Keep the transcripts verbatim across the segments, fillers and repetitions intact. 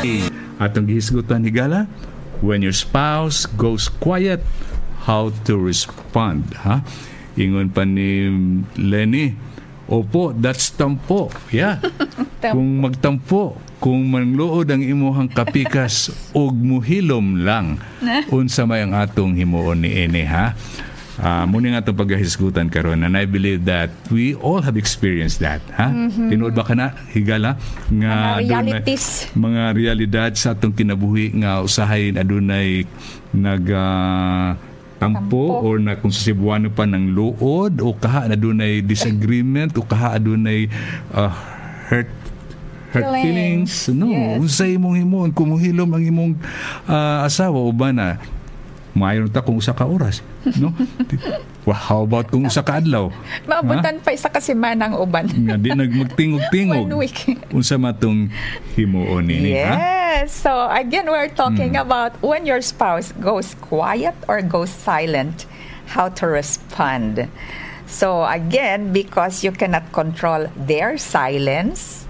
Atong gihisgutan higala, when your spouse goes quiet, how to respond, ha? Ingon pa ni Lenny, opo, that's tampo. Yeah. Kung magtampo, kung manluod ang imuhang kapikas og muhilom lang, unsa may ang atong himuon ni ene, ha? Uh, muna nga itong paghahisgutan karon, and I believe that we all have experienced that, ha? Mm-hmm. Tinuod ba ka na, higala? Nga mga realities. Adunay, mga realidad sa atong kinabuhi nga usahay adunay nag uh, tampo or na kung sa Cebuano pa ng luod o kaha na adunay disagreement o kaha adunay uh, hurt hurt feelings, feelings. No, yes. Unsay imong himuon kung muhilom ang imong uh, asawa o ba na mayroon ta kung usa ka oras, no? Well, how about kung usa ka adlaw? Maabutan pa isa ka semana ang uban. Nga di nagmagtingog-tingog. One week. Unsa matong himuon ni, yes. ha? Yes. So again, we're talking mm. about when your spouse goes quiet or goes silent, how to respond. So again, because you cannot control their silence,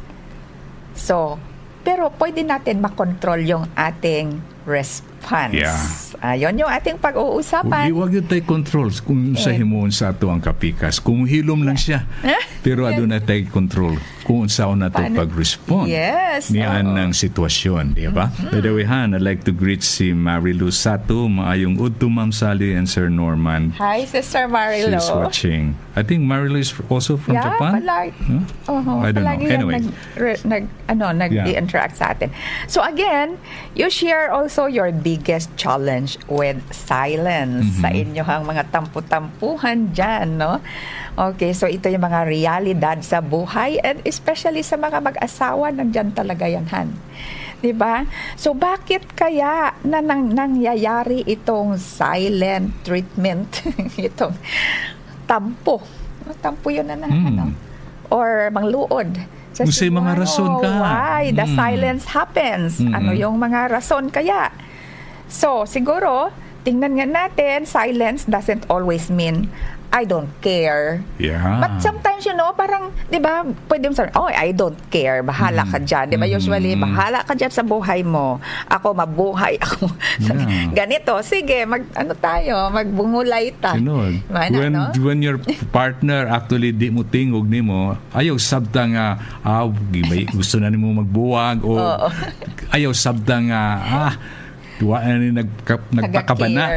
so pero pwede natin makontrol yung ating response. Yeah. Ayon yung ating pag-uusapan. Huwag yun tayo control kung sa himuon sa ato ang kapikas. Kung hilom lang siya, pero adun na tayo control kung saan na ito pag-respond yes, niyan ng sitwasyon. Di ba? Mm-hmm. By the way, Han, I'd like to greet si Marilu Sato, maayong udto Ma'am Sally and Sir Norman. Hi, Sister Marilu. She's watching. I think Marilu is also from yeah, Japan? Palagi, huh? uh-huh, I don't know. Anyway. Nag, re, nag, ano, nag-i-interact yeah. sa atin. So again, you share also your biggest challenge with silence mm-hmm. sa inyohang mga tampu-tampuhan dyan, no? Okay, so ito yung mga realidad sa buhay and especially sa mga mag-asawa, nandyan talaga yan, Han. Diba? So bakit kaya na nang, nangyayari itong silent treatment? Itong tampo. Tampo yun na na, mm. ano? Or mangluod. Kung say mga rason ka. Why the mm. silence happens? Mm-hmm. Ano yung mga rason kaya? So, siguro, tingnan nga natin, silence doesn't always mean I don't care. Yeah. But sometimes, you know, parang, di ba, pwede mo sabihin, oh, I don't care. Bahala ka dyan. Di ba, usually, bahala ka dyan sa buhay mo. Ako, mabuhay ako. Yeah. Ganito, sige, mag, ano tayo, magbungulay ta. You know, when, no? when your partner actually di mo tingog ni mo, ayaw sabta nga, ah, gusto na ni mo magbuwag, o ayaw sabta nga, ah, Tuwa na ni nagpakabana.